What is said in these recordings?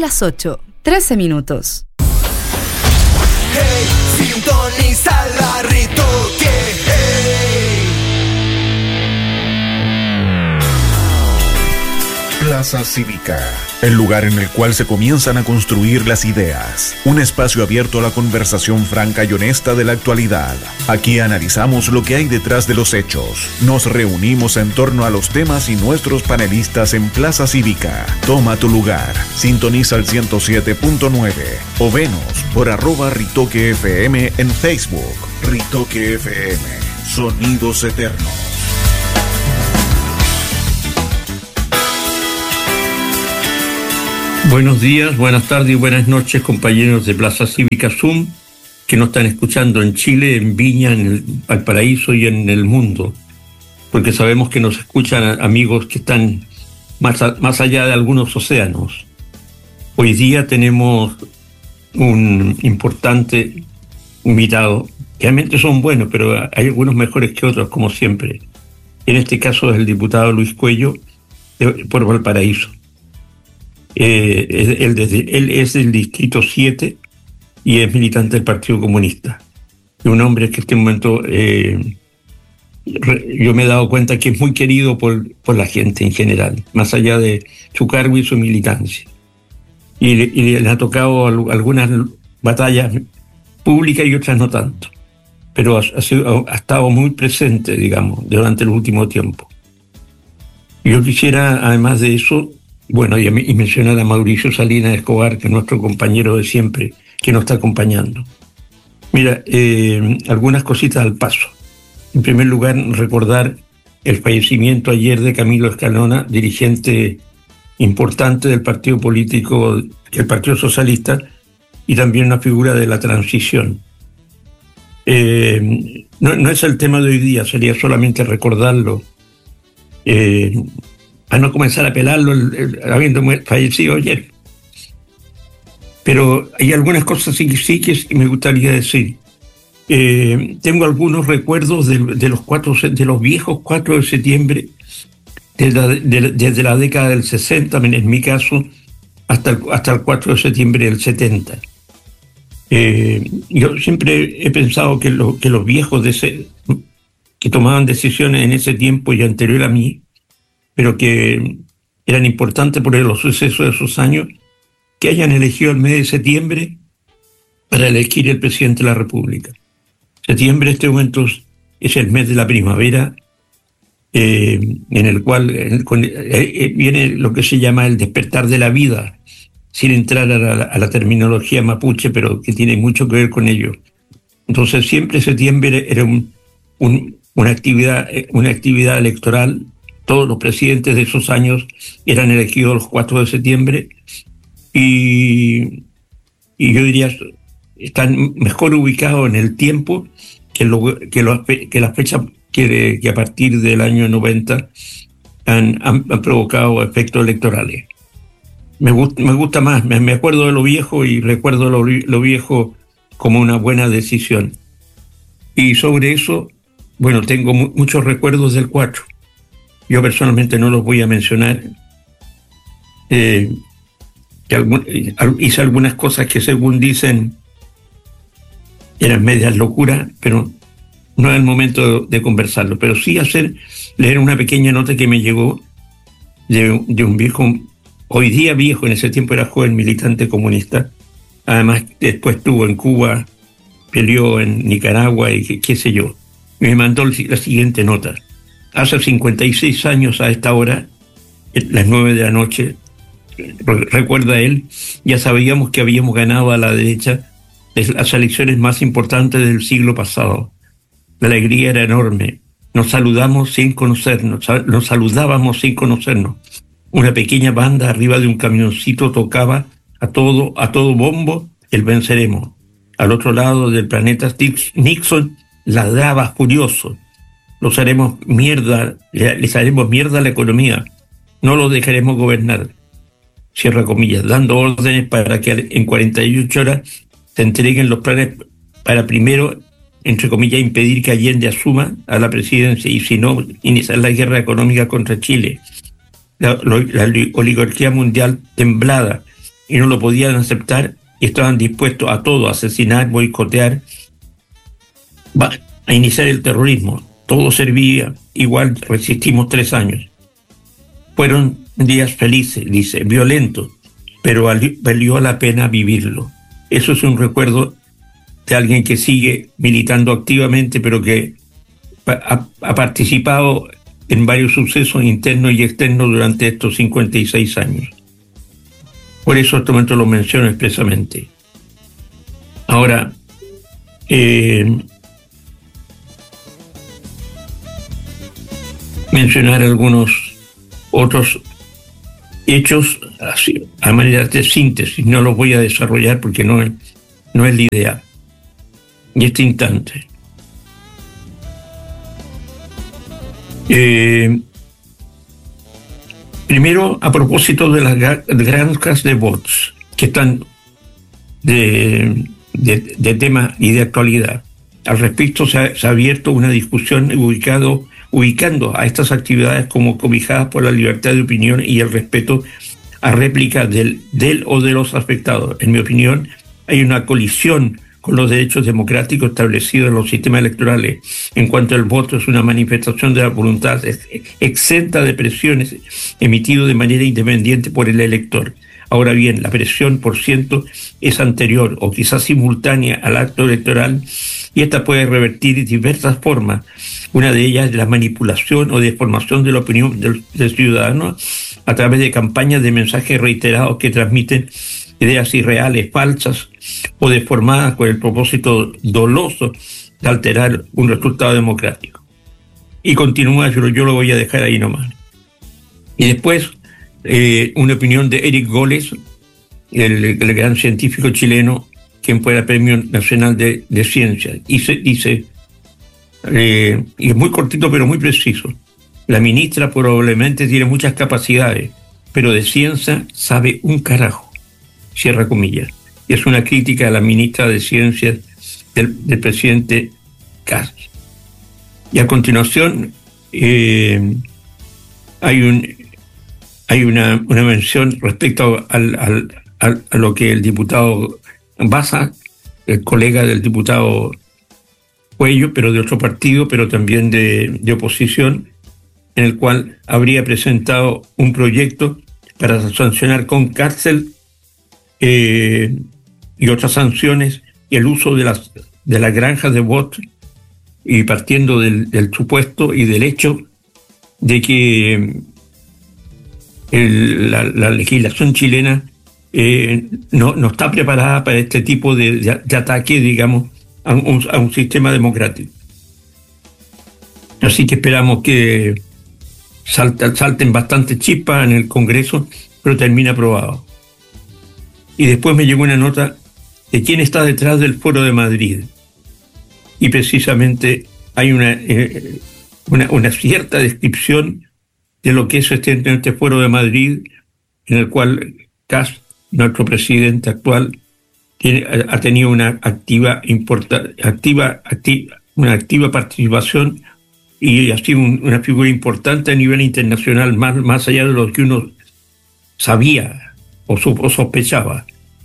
Son las 8:13 minutos. Hey, sintoniza la Ritoque. Plaza Cívica, el lugar en el cual se comienzan a construir las ideas. Un espacio abierto a la conversación franca y honesta de la actualidad. Aquí analizamos lo que hay detrás de los hechos. Nos reunimos en torno a los temas y nuestros panelistas en Plaza Cívica. Toma tu lugar. Sintoniza el 107.9 o venos por @RitoqueFM en Facebook. Ritoque FM. Sonidos eternos. Buenos días, buenas tardes y buenas noches, compañeros de Plaza Cívica Zoom, que nos están escuchando en Chile, en Viña, en Valparaíso y en el mundo, porque sabemos que nos escuchan amigos que están más allá de algunos océanos. Hoy día tenemos un importante invitado, que realmente son buenos, pero hay algunos mejores que otros, como siempre. En este caso es el diputado Luis Cuello, por Valparaíso. Él es del Distrito 7 y es militante del Partido Comunista. Y un hombre que en este momento yo me he dado cuenta que es muy querido por la gente en general, más allá de su cargo y su militancia. Y le ha tocado algunas batallas públicas y otras no tanto. Pero ha estado muy presente, digamos, durante el último tiempo. Yo quisiera, además de eso, bueno, y mencionar a Mauricio Salinas Escobar, que es nuestro compañero de siempre, que nos está acompañando. Mira, algunas cositas al paso. En primer lugar, recordar el fallecimiento ayer de Camilo Escalona, dirigente importante del partido político, el Partido Socialista, y también una figura de la transición. No es el tema de hoy día, sería solamente recordarlo. A no comenzar a pelarlo habiendo fallecido ayer. Pero hay algunas cosas sí que me gustaría decir. Tengo algunos recuerdos de los viejos 4 de septiembre, desde la década del 60, en mi caso, hasta el 4 de septiembre del 70. Yo siempre he pensado que los viejos que tomaban decisiones en ese tiempo y anterior a mí, pero que eran importantes por los sucesos de esos años, que hayan elegido el mes de septiembre para elegir el presidente de la República. Septiembre en este momento es el mes de la primavera, en el cual viene lo que se llama el despertar de la vida, sin entrar a la terminología mapuche, pero que tiene mucho que ver con ello. Entonces siempre septiembre era una actividad electoral. Todos los presidentes de esos años eran elegidos los 4 de septiembre y yo diría están mejor ubicados en el tiempo que las fechas que a partir del año 90 han provocado efectos electorales. Me gusta más, me acuerdo de lo viejo y recuerdo lo viejo como una buena decisión. Y sobre eso, bueno, tengo muchos recuerdos del 4. Yo personalmente no los voy a mencionar. Hice algunas cosas que según dicen eran medias locuras, pero no es el momento de conversarlo. Pero sí leer una pequeña nota que me llegó de un viejo, hoy día viejo, en ese tiempo era joven militante comunista. Además, después estuvo en Cuba, peleó en Nicaragua y qué sé yo. Me mandó la siguiente nota. Hace 56 años a esta hora, las 9 de la noche, recuerda él, ya sabíamos que habíamos ganado a la derecha las elecciones más importantes del siglo pasado. La alegría era enorme. Nos saludábamos sin conocernos. Una pequeña banda arriba de un camioncito tocaba a todo bombo el venceremos. Al otro lado del planeta, Nixon ladraba furioso. Les haremos mierda a la economía. No lo dejaremos gobernar. Cierra comillas, dando órdenes para que en 48 horas se entreguen los planes para primero, entre comillas, impedir que Allende asuma a la presidencia y si no, iniciar la guerra económica contra Chile. La oligarquía mundial temblada y no lo podían aceptar y estaban dispuestos a todo, a asesinar, boicotear, a iniciar el terrorismo. Todo servía, igual resistimos 3 años. Fueron días felices, dice, violentos, pero valió la pena vivirlo. Eso es un recuerdo de alguien que sigue militando activamente, pero que ha participado en varios sucesos internos y externos durante estos 56 años. Por eso este momento lo menciono expresamente. Ahora, mencionar algunos otros hechos así, a manera de síntesis. No los voy a desarrollar porque no es la idea. Y este instante. Primero, a propósito de las granjas de bots que están de tema y de actualidad. Al respecto se ha abierto una discusión ubicando a estas actividades como cobijadas por la libertad de opinión y el respeto a réplica del o de los afectados. En mi opinión, hay una colisión con los derechos democráticos establecidos en los sistemas electorales, en cuanto el voto es una manifestación de la voluntad exenta de presiones emitido de manera independiente por el elector. Ahora bien, la presión por ciento es anterior o quizás simultánea al acto electoral y esta puede revertir de diversas formas. Una de ellas es la manipulación o deformación de la opinión del ciudadano a través de campañas de mensajes reiterados que transmiten ideas irreales, falsas o deformadas con el propósito doloso de alterar un resultado democrático. Y continúa, yo lo voy a dejar ahí nomás. Y después, una opinión de Eric Goles, el gran científico chileno, quien fue el Premio Nacional de Ciencias. Y dice, y es muy cortito pero muy preciso, la ministra probablemente tiene muchas capacidades, pero de ciencia sabe un carajo. Cierra comillas. Y es una crítica a la ministra de Ciencias del presidente Kast. Y a continuación hay una mención respecto a lo que el diputado Baza, el colega del diputado Cuello, pero de otro partido, pero también de oposición, en el cual habría presentado un proyecto para sancionar con cárcel y otras sanciones el uso de las granjas de bots, y partiendo del supuesto y del hecho de que la legislación chilena no está preparada para este tipo de ataque, digamos, a un sistema democrático. Así que esperamos que salten bastantes chispas en el Congreso, pero termine aprobado. Y después me llegó una nota de quién está detrás del Foro de Madrid. Y precisamente hay una cierta descripción de lo que es este Foro de Madrid, en el cual Kast, nuestro presidente actual, ha tenido una activa participación y ha sido una figura importante a nivel internacional, más allá de lo que uno sabía o sospechaba.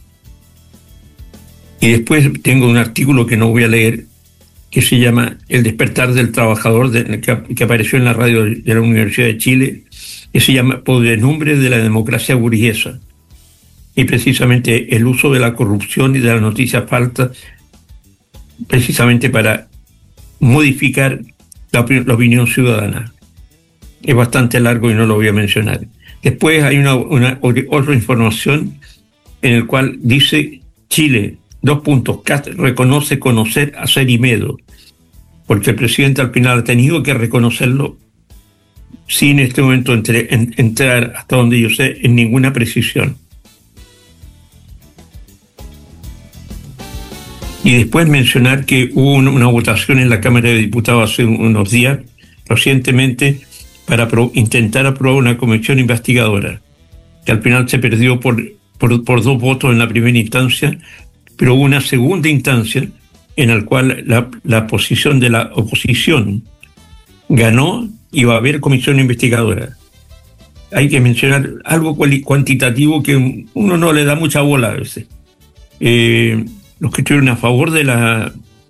Y después tengo un artículo que no voy a leer, que se llama El despertar del trabajador, que apareció en la radio de la Universidad de Chile, que se llama Podredumbre de la democracia burguesa. Y precisamente el uso de la corrupción y de las noticias falsas, precisamente para modificar la opinión ciudadana. Es bastante largo y no lo voy a mencionar. Después hay otra información en el cual dice Chile, Kast reconoce conocer, hacer y miedo, porque el presidente al final ha tenido que reconocerlo sin en este momento entrar, hasta donde yo sé, en ninguna precisión. Y después mencionar que hubo una votación en la Cámara de Diputados hace unos días, recientemente, para intentar aprobar una comisión investigadora, que al final se perdió por 2 votos en la primera instancia, pero hubo una segunda instancia en la cual la posición de la oposición ganó y va a haber comisión investigadora. hay que mencionar algo cuantitativo que uno no le da mucha bola a veces. Los que estuvieron a favor de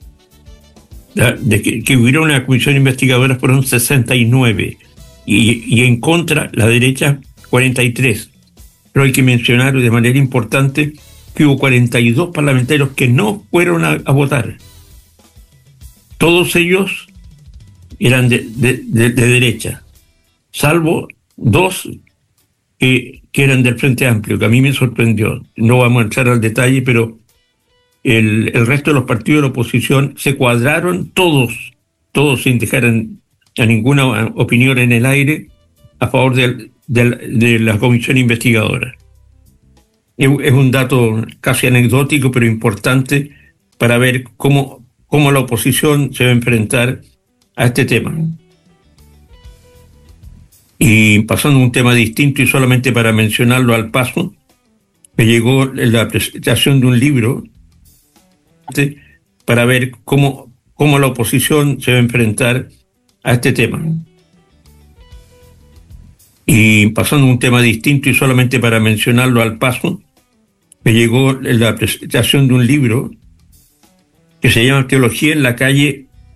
que hubiera una comisión investigadora fueron 69 y en contra la derecha 43. Pero hay que mencionar de manera importante que hubo 42 parlamentarios que no fueron a votar. Todos ellos eran de derecha, salvo 2 que eran del Frente Amplio, que a mí me sorprendió. No vamos a entrar al detalle, pero el resto de los partidos de la oposición se cuadraron todos sin dejar a ninguna opinión en el aire a favor de la comisión investigadora. Es un dato casi anecdótico, pero importante para ver cómo la oposición se va a enfrentar a este tema. Y pasando a un tema distinto y solamente para mencionarlo al paso, me llegó la presentación de un libro para ver cómo la oposición se va a enfrentar a este tema. Y pasando a un tema distinto y solamente para mencionarlo al paso, me llegó la presentación de un libro que se llama Teología en la calle